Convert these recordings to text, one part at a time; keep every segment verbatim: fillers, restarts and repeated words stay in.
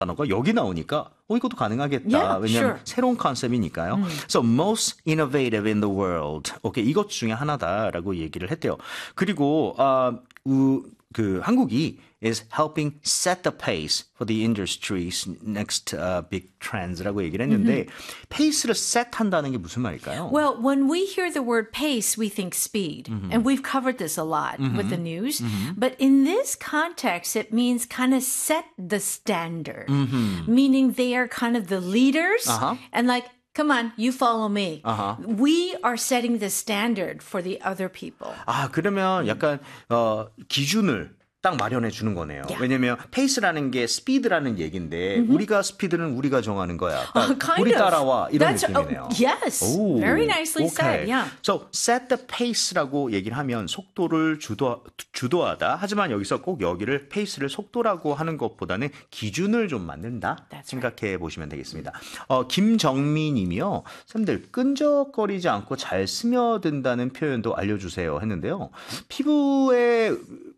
단어가 여기 나오니까 어 이것도 가능하겠다. Yeah, 왜냐하면 sure. 새로운 컨셉이니까요. 음. So most innovative in the world. 오케이, 이것 중에 하나다라고 얘기를 했대요. 그리고 아, 우, 그 한국이 is helping set the pace for the industry's next uh, big trends라고 얘기를 했는데 mm-hmm. 페이스를 set한다는 게 무슨 말일까요? Well, when we hear the word pace, we think speed. Mm-hmm. And we've covered this a lot mm-hmm. with the news. Mm-hmm. But in this context, it means kind of set the standard. Mm-hmm. Meaning they are kind of the leaders uh-huh. and like, come on, you follow me. Uh-huh. We are setting the standard for the other people. 아, 그러면 약간 어, 기준을 딱 마련해 주는 거네요. Yeah. 왜냐면 페이스라는 게 스피드라는 얘기인데 mm-hmm. 우리가 스피드는 우리가 정하는 거야. Uh, kind 우리 of. 따라와 이런 That's, 느낌이네요. Oh, yes. 오, Very nicely okay. said. Yeah. So set the pace라고 얘기를 하면 속도를 주도 주도하다. 하지만 여기서 꼭 여기를 페이스를 속도라고 하는 것보다는 기준을 좀 만든다. That's 생각해 right. 보시면 되겠습니다. 어, 김정미님이요. 쌤들 끈적거리지 않고 잘 스며든다는 표현도 알려주세요 했는데요. 피부에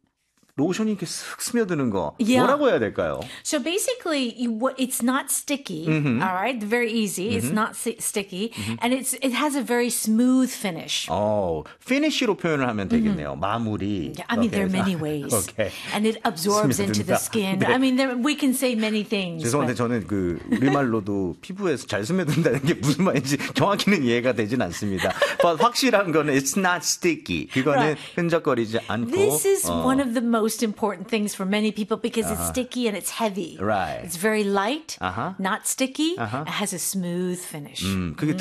로션이 이렇게 쓱 스며드는 거 Yeah. 뭐라고 해야 될까요? So basically, you, it's not sticky. Mm-hmm. All right, very easy. Mm-hmm. It's not si- sticky, mm-hmm. and it's it has a very smooth finish. 어, finish로 표현을 하면 되겠네요. Mm-hmm. 마무리. I mean, okay. there are many ways, okay. and it absorbs into the skin. 네. I mean, there, we can say many things. 죄송한데 but... 저는 그 우리말로도 피부에서 잘 스며든다는 게 무슨 말인지 정확히는 이해가 되진 않습니다. But 확실한 거는 it's not sticky. 그거는 Right. 끈적거리지 않고. This is 어. one of the most important things for many people because uh-huh. it's sticky and it's heavy. Right. It's very light, uh-huh. not sticky. Uh-huh. It has a smooth finish. 음, 그게 음.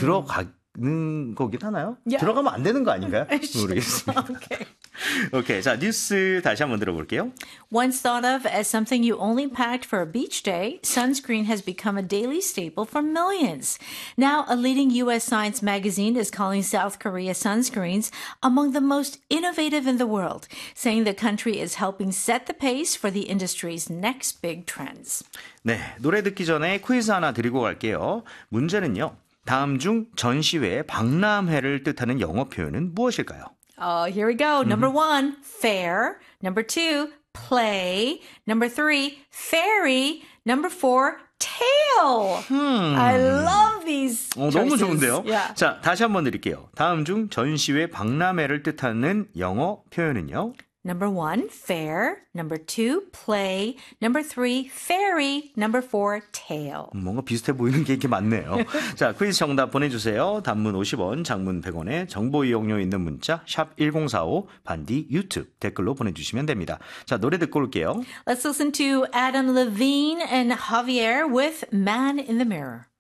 들어가는 거긴 하나요? Yeah. 들어가면 안 되는 거 아닌가요? 모르겠습니다. Okay. 오케이, 자 뉴스 다시 한번 들어볼게요. Once thought of as something you only packed for a beach day, sunscreen has become a daily staple for millions. Now, a leading U S science magazine is calling South Korea sunscreens among the most innovative in the world, saying the country is helping set the pace for the industry's next big trends. 네, 노래 듣기 전에 퀴즈 하나 드리고 갈게요. 문제는요. 다음 중 전시회의 박람회를 뜻하는 영어 표현은 무엇일까요? Oh, here we go. Number one, fair. Number two, play. Number three, fairy. Number four, tail. Hmm. I love these 어, choices. 너무 좋은데요? Yeah. 자, 다시 한번 드릴게요. 다음 중 전시회 박람회를 뜻하는 영어 표현은요? Number one, fair. Number two, play. Number three, fairy. Number four, tail. 뭔가 비슷해 보이는 게 이렇게 많네요. 자, 퀴즈 정답 보내주세요. 단문 오십 원, 장문 백 원에 정보 이용료 있는 문자 샵 일공사오 반디 유튜브 댓글로 보내주시면 됩니다. 자, 노래 듣고 올게요. Let's listen to Adam Levine and Javier with Man in the Mirror.